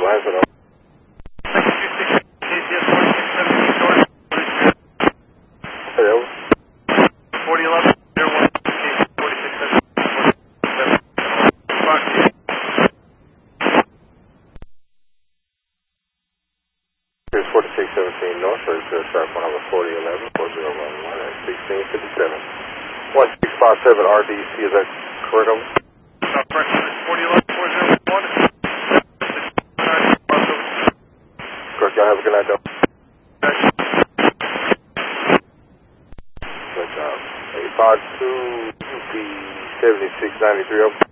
lines and hello. 4011. Here's 4617 North, register sharp 1 over 4011, 4011 at 1657. 1657 RDC, is that correct? Correct. 4011, 401. Correct, y'all have a good night, though. Good job. 852 UP 7693 over.